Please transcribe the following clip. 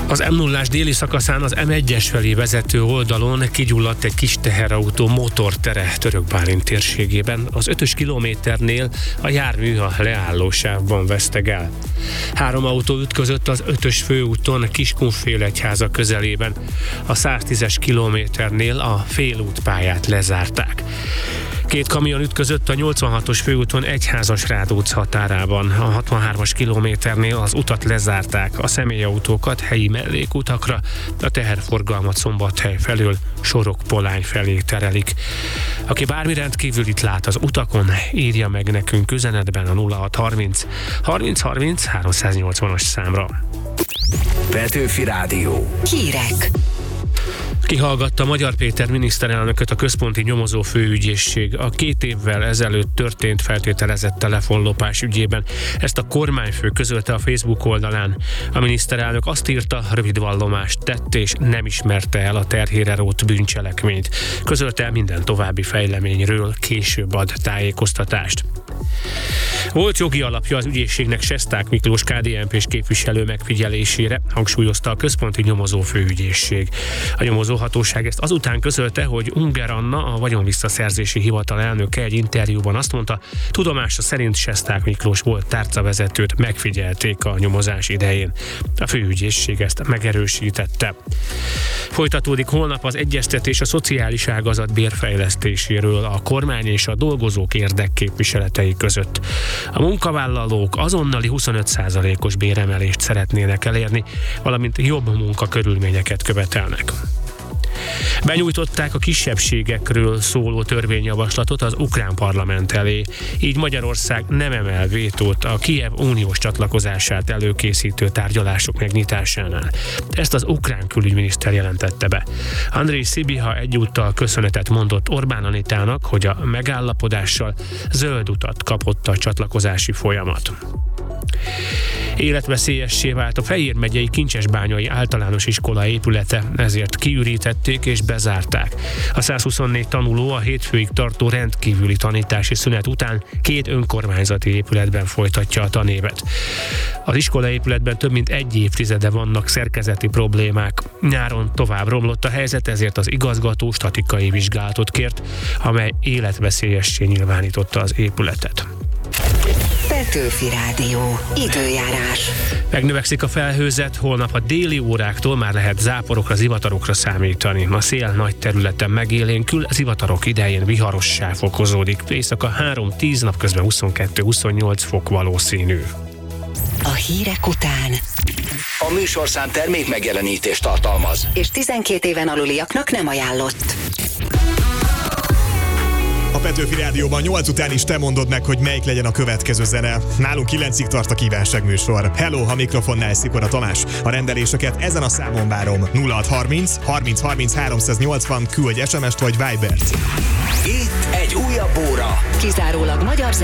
Az M0-ás déli szakaszán az M1-es felé vezető oldalon kigyulladt egy kis teherautó motortere Török Bálint térségében. Az 5-ös kilométernél a jármű a leállósávban veszteg el. 3 autó ütközött az 5-ös főúton Kiskunfélegyháza közelében. A 110-es kilométernél a félútpályát lezárták. 2 kamion ütközött a 86-os főúton Egyházasrád határában. A 63-as kilométernél az utat lezárták, a személyautókat helyi mellékutakra, a teherforgalmat Szombathely felől Sorokpolány felé terelik. Aki bármi rendkívülit lát az utakon, írja meg nekünk üzenetben a 0630 30 30 380-as számra. Petőfi Rádió. Hírek. Kihallgatta Magyar Péter miniszterelnököt a Központi Nyomozó Főügyészség a 2 évvel ezelőtt történt feltételezett telefonlopás ügyében. Ezt a kormányfő közölte a Facebook oldalán. A miniszterelnök azt írta, rövid vallomást tett és nem ismerte el a terhére rótt bűncselekményt. Közölte minden további fejleményről, később ad tájékoztatást. Volt jogi alapja az ügyészségnek Sesták Miklós KDNP-s képviselő megfigyelésére, hangsúlyozta a Központi Nyomozó Főügyészség. A nyomozóhatóság ezt azután közölte, hogy Unger Anna, a vagyonvisszaszerzési hivatal elnöke egy interjúban azt mondta, tudomása szerint Sesták Miklós volt tárcavezetőt megfigyelték a nyomozás idején. A főügyészség ezt megerősítette. Folytatódik holnap az egyeztetés a szociális ágazat bérfejlesztéséről a kormány és a dolgozók érdekképviseletei között. A munkavállalók azonnali 25%-os béremelést szeretnének elérni, valamint jobb munkakörülményeket követelnek. Benyújtották a kisebbségekről szóló törvényjavaslatot az ukrán parlament elé, így Magyarország nem emel vétót a Kijev uniós csatlakozását előkészítő tárgyalások megnyitásánál. Ezt az ukrán külügyminiszter jelentette be. Andrej Szibiha egyúttal köszönetet mondott Orbán Anitának, hogy a megállapodással zöld utat kapott a csatlakozási folyamat. Életveszélyessé vált a Fejér megyei Kincsesbányai általános iskola épülete, ezért kiürítették és bezárták. A 124 tanuló a hétfőig tartó rendkívüli tanítási szünet után 2 önkormányzati épületben folytatja a tanévet. Az iskola épületben több mint 1 évtizede vannak szerkezeti problémák. Nyáron tovább romlott a helyzet, ezért az igazgató statikai vizsgálatot kért, amely életveszélyessé nyilvánította az épületet. Petőfi Rádió. Időjárás. Megnövekszik a felhőzet, holnap a déli óráktól már lehet záporokra, zivatarokra számítani. A szél nagy területen megélénkül, zivatarok idején viharossá fokozódik. Éjszaka 3-10, napközben 22-28 fok valószínű. A hírek után A műsorszám termék megjelenítést tartalmaz. és 12 éven aluliaknak nem ajánlott. A Petőfi Rádióban 8 után is te mondod meg, hogy melyik legyen a következő zene. Nálunk 9-ig tart a kívánságműsor. Hello, a mikrofonnál Szikora Tamás. A rendeléseket ezen a számon várom. 0630 30 30 380, küldj SMS-t vagy Vibert. Itt egy újabb óra. Kizárólag magyar